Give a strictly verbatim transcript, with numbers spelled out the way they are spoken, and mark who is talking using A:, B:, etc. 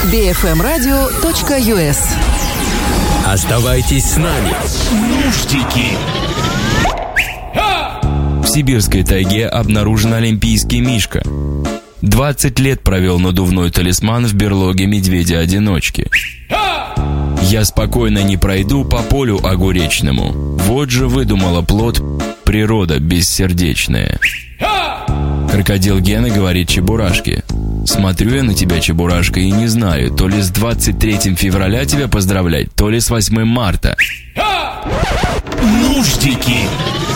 A: би эф эм радио точка ю эс.
B: Оставайтесь с нами. Нуждики.
C: В сибирской тайге обнаружен олимпийский мишка. двадцать лет провел надувной талисман в берлоге медведя-одиночки. Я спокойно не пройду по полю огуречному. Вот же выдумала плод природа бессердечная. Крокодил Гена говорит Чебурашке: смотрю я на тебя, Чебурашка, и не знаю, то ли с двадцать третьим февраля тебя поздравлять, то ли с восьмым марта.
B: Нуждики.